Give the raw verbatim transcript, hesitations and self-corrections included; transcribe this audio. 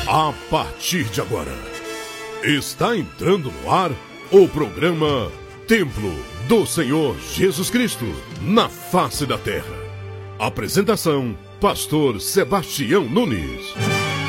A partir de agora, está entrando no ar o programa Templo do Senhor Jesus Cristo, na face da terra. Apresentação, Pastor Sebastião Nunes.